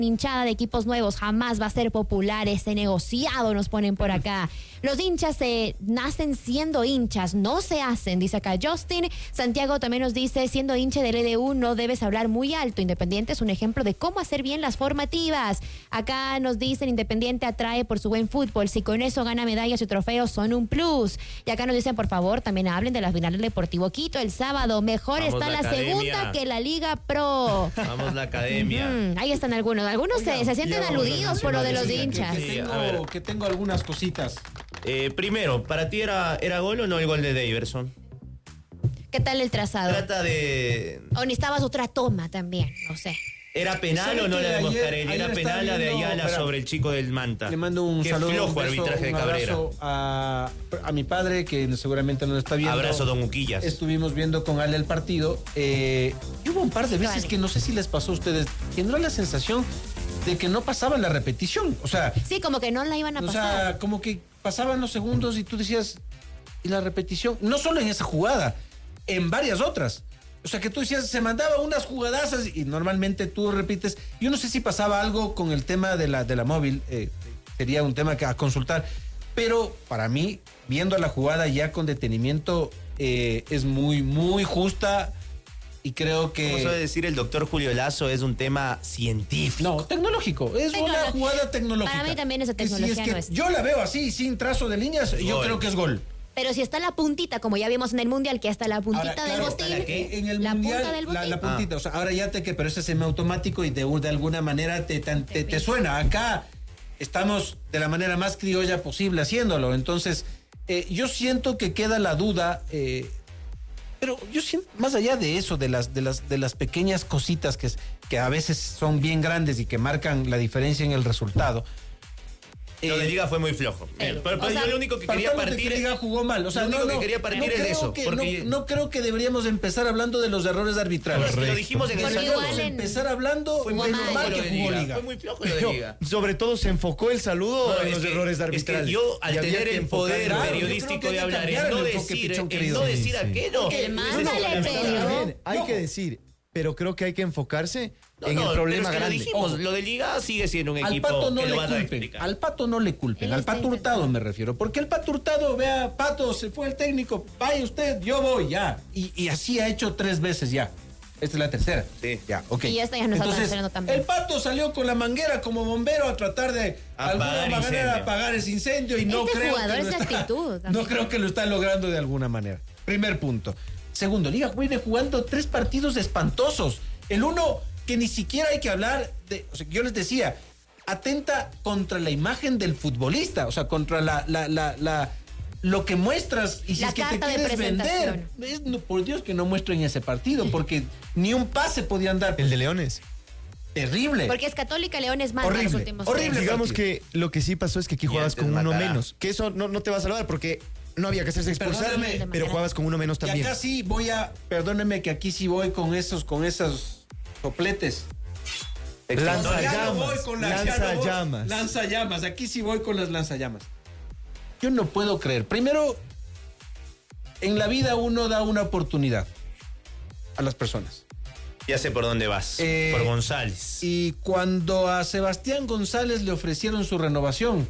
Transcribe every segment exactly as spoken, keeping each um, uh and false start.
hinchada de equipos nuevos jamás va a ser popular, ese negociado, nos ponen por acá. Los hinchas se nacen siendo hinchas, no se hacen, dice acá Justin. Santiago también nos dice, siendo hincha del E D U no debes hablar muy alto. Independiente es un ejemplo de cómo hacer bien las formativas. Acá nos dicen, Independiente atrae por su buen fútbol, si con eso gana medallas y trofeos son un plus. Y acá nos dicen, por favor, también hablen de la final del Deportivo Quito el sábado, mejor Vamos está la, la segunda que la Liga Pro. Vamos la academia. Mm, ahí están algunos, algunos Oiga, se, se sienten aludidos por lo de los hinchas. Que, que, tengo, que tengo algunas cositas. Eh, primero, ¿para ti era, era gol o no el gol de Daverson? ¿Qué tal el trazado? Trata de... O necesitabas otra toma también, no sé. ¿Era penal o no la de Moscarelli? Era penal la de Ayala espera, sobre el chico del Manta. Le mando un Qué saludo, flojo un beso, arbitraje de un Cabrera. A, a mi padre, que seguramente no lo está viendo. Abrazo, don Uquillas. Estuvimos viendo con Ale el partido. Eh, y hubo un par de veces vale. que no sé si les pasó a ustedes, que no era la sensación de que no pasaba la repetición. O sea... Sí, como que no la iban a o pasar. O sea, como que pasaban los segundos y tú decías, ¿y la repetición? No solo en esa jugada, en varias otras. O sea, que tú decías, se mandaba unas jugadazas y normalmente tú repites. Yo no sé si pasaba algo con el tema de la, de la móvil, eh, sería un tema que a consultar, pero para mí, viendo la jugada ya con detenimiento, eh, es muy, muy justa y creo que... Como suele decir el doctor Julio Lazo, es un tema científico. No, tecnológico, es Tecnolo- una jugada tecnológica. Para mí también esa tecnología si es que no es. yo la veo así, sin trazo de líneas, gol. Yo creo que es gol. Pero si está la puntita, como ya vimos en el Mundial, que hasta la puntita ahora, del claro, botín. ¿la qué? En el la mundial, punta del botín. La, la puntita, ah. o sea, ahora ya te que, pero ese es semiautomático y de, de alguna manera te, te, te, te suena. Acá estamos de la manera más criolla posible haciéndolo. Entonces, eh, yo siento que queda la duda, eh, pero yo siento, más allá de eso, de las, de las, de las pequeñas cositas que, que a veces son bien grandes y que marcan la diferencia en el resultado. Lo de Liga fue muy flojo. Eh, pero, pero sea, yo lo único que quería partir... Que Liga jugó mal. O sea, lo único no, no, que quería partir no es eso. Que, porque... no, no creo que deberíamos empezar hablando de los errores arbitrales. Lo dijimos en el Deberíamos en... empezar hablando fue de lo mal que jugó Liga. Fue muy flojo lo de Liga. Sobre todo se enfocó el saludo no, en los que, errores arbitrales. Es que yo, al tener el poder claro, periodístico de hablar, en no decir, en no decir aquello... El mándale, pero... Hay que decir... Pero creo que hay que enfocarse no, en no, el problema pero es que grande. Lo dijimos, lo de Liga sigue siendo un al equipo Pato no que le lo va a culpen, al Pato no le culpen, al Pato Hurtado me refiero, porque el Pato Hurtado, vea, Pato, se fue el técnico, vaya usted, yo voy, ya. Y, y así ha hecho tres veces ya. Esta es la tercera. Sí. Ya, ok. Y esta ya nos Entonces, está también. el Pato salió con la manguera como bombero a tratar de apagar alguna manera incendio. apagar ese incendio y no este creo jugador que lo es está, actitud, no creo que lo está logrando de alguna manera. Primer punto. Segundo, Liga viene jugando tres partidos espantosos. El uno que ni siquiera hay que hablar de, o sea, yo les decía, atenta contra la imagen del futbolista, o sea, contra la, la, la, la lo que muestras y si La es que te carta de quieres vender. Es, no, por Dios que no muestren ese partido, porque ni un pase podían dar. El de Leones. Terrible. Porque es Católica, Leones manda Horrible, los últimos horrible. tres. Digamos partido. que lo que sí pasó es que aquí jugabas con uno matará. menos. Que eso no, no te va a salvar porque no había que hacerse expulsar, Perdóname, pero jugabas con uno menos Y también. acá sí voy a, perdónenme que aquí sí voy con esos, con esos sopletes. Lanzallamas, lanzallamas. Lanzallamas, aquí sí voy con las lanzallamas. Yo no puedo creer. Primero, en la vida uno da una oportunidad a las personas. Ya sé por dónde vas. Eh, por González. Y cuando a Sebastián González le ofrecieron su renovación,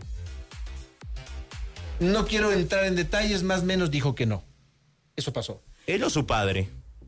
no quiero entrar en detalles, más o menos dijo que no. Eso pasó. ¿Él o su padre?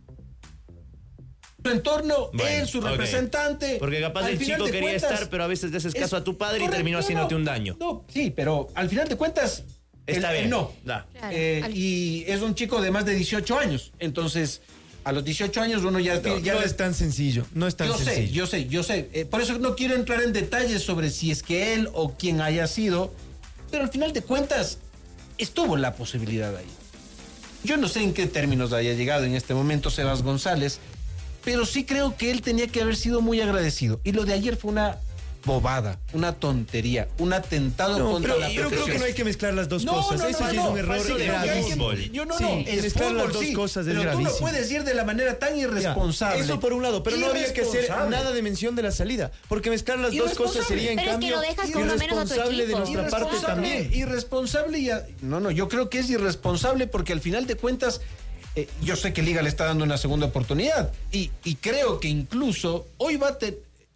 Su entorno, Bueno, él, su ok. representante. Porque capaz al el final chico de quería cuentas, estar, pero a veces le haces caso es a tu padre y correcto, terminó haciéndote no, un daño. No, sí, pero al final de cuentas, Está el- bien. no. Da. Claro, Eh, al- y es un chico de más de dieciocho años. Entonces, a los dieciocho años uno ya... No, ya no es tan sencillo, no es tan yo sencillo. sé, yo sé, yo sé. Eh, por eso no quiero entrar en detalles sobre si es que él o quien haya sido, pero al final de cuentas estuvo la posibilidad ahí. Yo no sé en qué términos haya llegado en este momento Sebas González, pero sí creo que él tenía que haber sido muy agradecido. Y lo de ayer fue una bobada, una tontería, un atentado No, contra pero la yo creo profesión. que no hay que mezclar las dos No, cosas. no, Eso no, sí no, es un no, error sí, creo que hay que- gravísimo. Yo no, Sí, no, es mezclar las fútbol, dos sí, cosas es pero tú gravísimo. no puedes ir de la manera tan irresponsable. Ya, eso por un lado, pero no había que hacer Irresponsable. nada de mención de la salida, porque mezclar las dos cosas sería en Pero es que cambio lo dejas con uno menos a tu irresponsable de equipo. nuestra parte Irresponsable, también. Irresponsable y... a- no, no, yo creo que es irresponsable porque al final de cuentas, eh, yo sé que Liga le está dando una segunda oportunidad y, y creo que incluso hoy va a tener...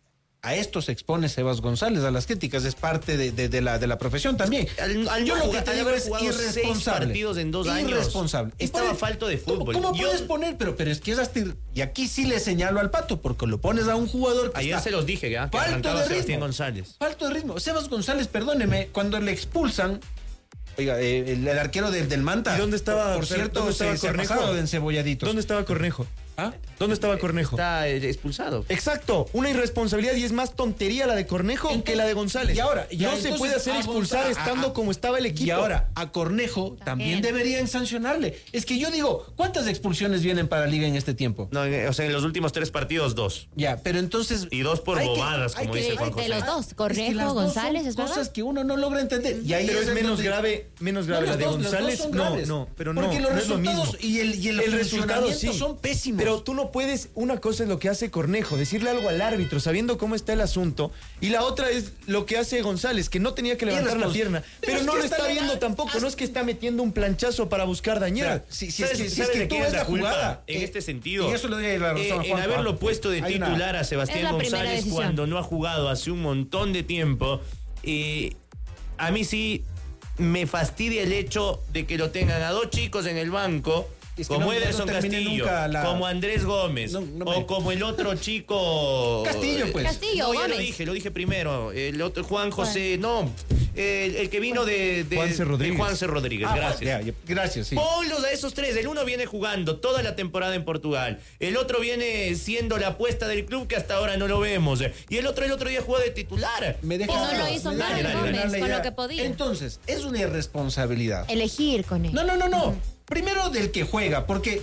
a esto se expone Sebas González, a las críticas, es parte de, de, de, la, de la profesión también. Al, al Yo no lo que jugar, te al digo haber es jugado seis irresponsable. partidos en dos años. Irresponsable. Estaba Y por- falto de fútbol. ¿Cómo, cómo Yo- puedes poner? Pero, pero es que es hasta... Y aquí sí le señalo al Pato, porque lo pones a un jugador que Ayer está se los dije, ¿ya? Que falto arrancaba de Sebastián ritmo. González. Falto de ritmo. Sebas González, perdóneme, cuando le expulsan... Oiga, eh, el, el arquero del, del Manta. ¿Y dónde estaba- Por, por cierto, dónde estaba se, se ha Cornejo? pasado de encebolladitos. ¿Dónde estaba Cornejo? ¿Ah? ¿Dónde estaba Cornejo? Está eh, expulsado. Exacto, una irresponsabilidad y es más tontería la de Cornejo Entonces, que la de González. y ahora, ya, no se entonces, puede hacer a expulsar González- estando a- a- como estaba el equipo. Y ahora, a Cornejo también, También. deberían sancionarle. Es que yo digo, ¿cuántas expulsiones vienen para la liga en este tiempo? No, en- o sea, en los últimos tres partidos, dos. Ya, pero entonces... Y dos por hay que- bobadas, hay como que- dice hay Juan que- José. De los dos, Es que Cornejo, las dos son González, ¿es verdad? cosas que uno no logra entender. Y ahí Pero es en menos donde- grave, menos No, grave los la de dos- los dos González. son No, graves. no, pero no, Porque los no es lo resultados mismo. y el, y el, El resultado funcionamiento sí, son pésimos. pero tú no puedes, una cosa es lo que hace Cornejo, decirle algo al árbitro sabiendo cómo está el asunto, y la otra es lo que hace González, que no tenía que levantar la Irrespons- pierna, Pero pero es no que lo está está legal. viendo tampoco, no es que está metiendo un planchazo para buscar dañar. Mira, si, si es ¿Sabes- que, si es sabes que de tú quién ves es la la culpa? jugada... En eh, este sentido. Y eso le doy la razón Eh, a en Juanjo. haberlo puesto de Hay una- titular a Es Sebastián la primera González decisión. cuando no ha jugado hace un montón de tiempo. Eh, a mí sí me fastidia el hecho de que lo tengan a dos chicos en el banco. Es que Como no- no Ederson termine Castillo, nunca la- como Andrés Gómez, No, no me- o como el otro chico... Castillo, pues. Castillo, No, ya lo Gómez. dije, lo dije primero. El otro, Juan José, no, el, el que vino de, de Juanse Rodríguez. de Juanse Rodríguez, Ah, gracias. ya, ya, gracias, sí. Ponlos a esos tres. El uno viene jugando toda la temporada en Portugal. El otro viene siendo la apuesta del club que hasta ahora no lo vemos. Y el otro el otro día jugó de titular. Me deja- Y no lo hizo me mal, deja Gómez, terminar la con idea. lo que podía. Entonces, es una irresponsabilidad. Elegir con él. No, no, no, no. Primero del que juega, porque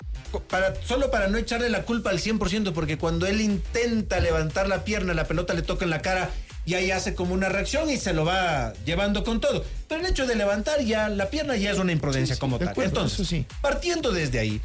para, solo para no echarle la culpa al cien por ciento, porque cuando él intenta levantar la pierna, la pelota le toca en la cara y ahí hace como una reacción y se lo va llevando con todo. Pero el hecho de levantar ya la pierna ya es una imprudencia Sí, sí, como de tal. acuerdo, Entonces, eso sí. partiendo desde ahí,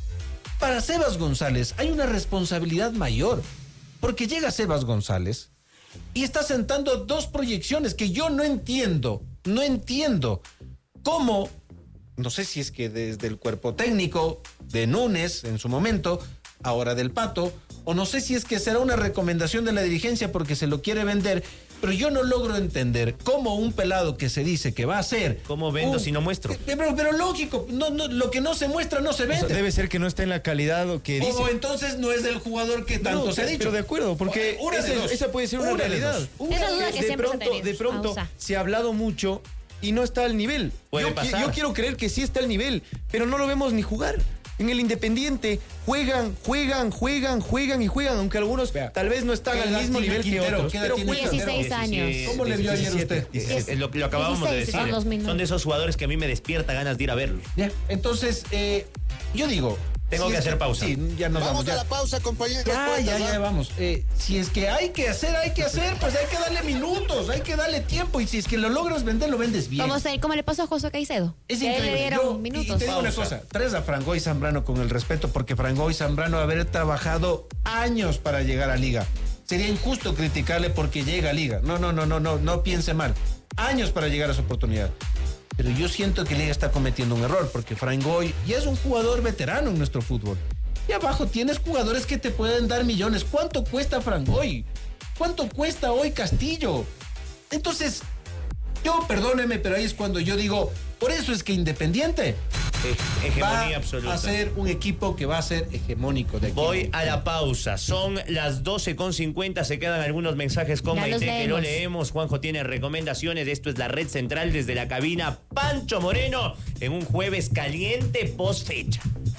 para Sebas González hay una responsabilidad mayor, porque llega Sebas González y está sentando dos proyecciones que yo no entiendo, no entiendo cómo, no sé si es que desde el cuerpo técnico de Núñez en su momento, ahora del Pato, o no sé si es que será una recomendación de la dirigencia porque se lo quiere vender, pero yo no logro entender cómo un pelado que se dice que va a ser... ¿Cómo vendo un- si no muestro? Pero, pero lógico, no, no, lo que no se muestra no se O sea, vende. debe ser que no está en la calidad o que dice. O entonces no es del jugador que tanto No, se ha dicho. Pero de acuerdo, porque Una de esa, dos. esa puede ser una, Una de realidad. dos. Una Esa duda que de siempre se ha pronto, tenido. de pronto Pausa. se ha hablado mucho y no está al nivel. Puede yo, qui- pasar. yo quiero creer que sí está al nivel, pero no lo vemos ni jugar. En el Independiente juegan, juegan, juegan, juegan y juegan, aunque algunos Vea, tal vez no están ¿qué al edad mismo tiene nivel que Quintero? otros, ¿Qué edad pero tiene juegan. Quintero? dieciséis años. ¿Cómo le vio ayer diecisiete, usted? diecisiete. Es lo que lo acabamos de dieciséis, decir. en dos mil nueve. Son de esos jugadores que a mí me despierta ganas de ir a verlos. Ya, entonces, eh, yo digo... Tengo si que es hacer pausa. Sí, ya nos Vamos vamos. a ya. la pausa, compañeros. Ya, Cuentas, ya, ¿ah? ya, vamos. Eh, si es que hay que hacer, hay que hacer, pues hay que darle minutos, hay que darle tiempo. Y si es que lo logras vender, lo vendes bien. Como, se- como le pasó a José Caicedo. Es que a él le increíble. dieron Yo- y- minutos. Y te digo una Pausa. cosa, traes a Frangoy Zambrano con el respeto, porque Frangoy Zambrano haber trabajado años para llegar a Liga. Sería injusto criticarle porque llega a Liga. No, no, no, no, no, no piense mal. Años para llegar a su oportunidad. Pero yo siento que Liga está cometiendo un error, porque Frangoy ya es un jugador veterano en nuestro fútbol. Y abajo tienes jugadores que te pueden dar millones. ¿Cuánto cuesta Frangoy? ¿Cuánto cuesta hoy Castillo? Entonces, yo, perdóneme, pero ahí es cuando yo digo, por eso es que Independiente He- va Hegemonía absoluta. a ser un equipo que va a ser hegemónico de aquí. Voy a la pausa. Son las doce con cincuenta. Se quedan algunos mensajes con Ya Maite los que lo leemos. leemos. Juanjo tiene recomendaciones. Esto es la red central desde la cabina Pancho Moreno en un jueves caliente post fecha.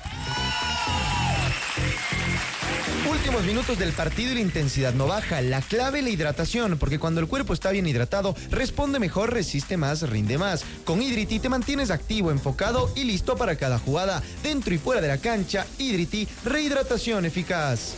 Últimos minutos del partido y la intensidad no baja. La clave, la hidratación, porque cuando el cuerpo está bien hidratado, responde mejor, resiste más, rinde más. Con Hidrity te mantienes activo, enfocado y listo para cada jugada. Dentro y fuera de la cancha, Hidrity, rehidratación eficaz.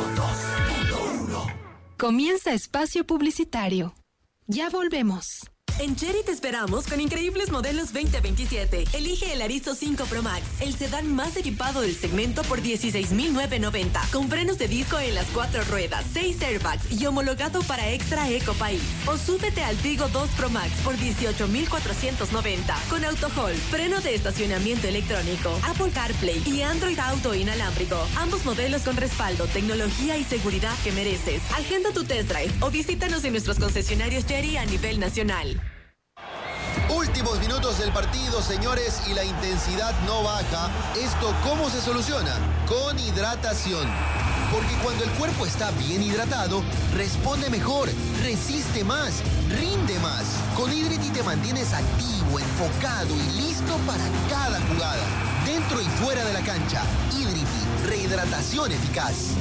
Comienza espacio publicitario. Ya volvemos. En Chery te esperamos con increíbles modelos veinte veintisiete. Elige el Arizo cinco Pro Max, el sedán más equipado del segmento por dieciséis mil novecientos noventa, con frenos de disco en las cuatro ruedas, seis airbags y homologado para Extra Eco País. O súbete al Tigo dos Pro Max por dieciocho mil cuatrocientos noventa, con AutoHold, freno de estacionamiento electrónico, Apple CarPlay y Android Auto inalámbrico. Ambos modelos con respaldo, tecnología y seguridad que mereces. Agenda tu test drive o visítanos en nuestros concesionarios Chery a nivel nacional. Últimos minutos del partido, señores, y la intensidad no baja. ¿Esto cómo se soluciona? Con hidratación. Porque cuando el cuerpo está bien hidratado, responde mejor, resiste más, rinde más. Con Hidrity te mantienes activo, enfocado y listo para cada jugada. Dentro y fuera de la cancha, Hidrity, rehidratación eficaz.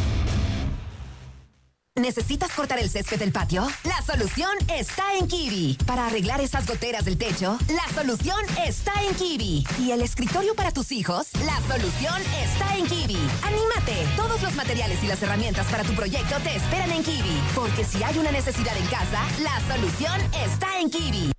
¿Necesitas cortar el césped del patio? La solución está en Kiwi. Para arreglar esas goteras del techo, la solución está en Kiwi. ¿Y el escritorio para tus hijos? La solución está en Kiwi. ¡Anímate! Todos los materiales y las herramientas para tu proyecto te esperan en Kiwi. Porque si hay una necesidad en casa, la solución está en Kiwi.